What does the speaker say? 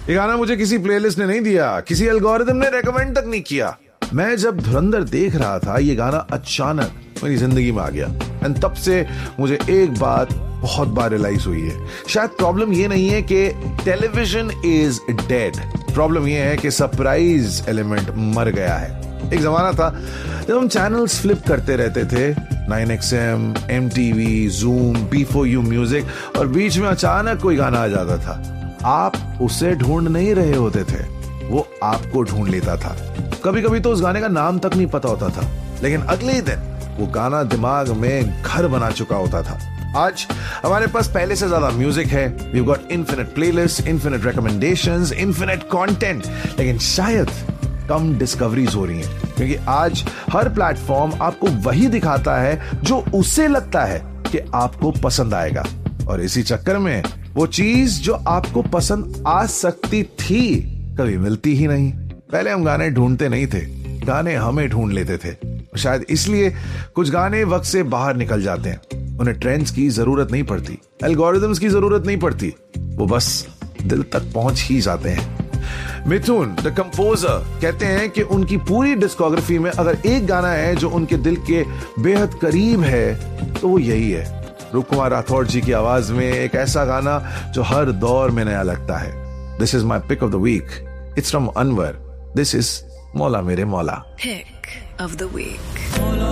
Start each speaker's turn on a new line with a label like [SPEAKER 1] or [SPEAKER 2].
[SPEAKER 1] ये गाना मुझे किसी प्लेलिस्ट ने नहीं दिया, किसी एल्गोरिदम ने रेकमेंड तक नहीं किया। मैं जब धुरंधर देख रहा था, ये गाना अचानक मेरी जिंदगी में आ गया। एंड तब से मुझे एक बात बहुत बार रियलाइज हुई है, शायद प्रॉब्लम ये नहीं है कि टेलीविजन इज डेड, प्रॉब्लम ये है कि सरप्राइज एलिमेंट मर गया है। एक जमाना था जब हम चैनल्स फ्लिप करते रहते थे, 9XM, MTV, Zoom, B4U music, और बीच में अचानक कोई गाना आ जाता था। आप उसे ढूंढ नहीं रहे होते थे, वो आपको ढूंढ लेता था। कभी कभी तो उस गाने का नाम तक नहीं पता होता था, लेकिन अगले ही दिन वो गाना दिमाग में घर बना चुका होता था। आज हमारे पास पहले से ज्यादा म्यूजिक है, we got infinite playlist, infinite recommendations, infinite content, लेकिन शायद कम डिस्कवरीज हो रही हैं, क्योंकि आज हर प्लेटफॉर्म आपको वही दिखाता है जो उसे लगता है कि आपको पसंद आएगा, और इसी चक्कर में वो चीज जो आपको पसंद आ सकती थी कभी मिलती ही नहीं। पहले हम गाने ढूंढते नहीं थे, गाने हमें ढूंढ लेते थे। शायद इसलिए कुछ गाने वक्त से बाहर निकल जाते हैं, उन्हें ट्रेंड्स की जरूरत नहीं पड़ती, एल्गोरिदम्स की जरूरत नहीं पड़ती, वो बस दिल तक पहुंच ही जाते हैं। मिथुन द कंपोजर कहते हैं कि उनकी पूरी डिस्कोग्राफी में अगर एक गाना है जो उनके दिल के बेहद करीब है तो वो यही है। रूप कुमार राठौड़ जी की आवाज में एक ऐसा गाना जो हर दौर में नया लगता है। This is my pick of the week, it's from Anwar, this is मौला मेरे मौला।
[SPEAKER 2] Pick of the week.